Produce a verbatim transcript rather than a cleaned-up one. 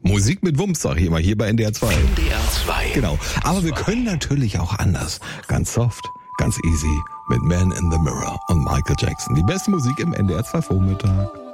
Musik mit Wumms, sag ich immer, hier bei N D R zwei. N D R zwei. Genau. Aber wir können natürlich auch anders. Ganz soft, ganz easy mit Man in the Mirror und Michael Jackson. Die beste Musik im N D R zwei Vormittag.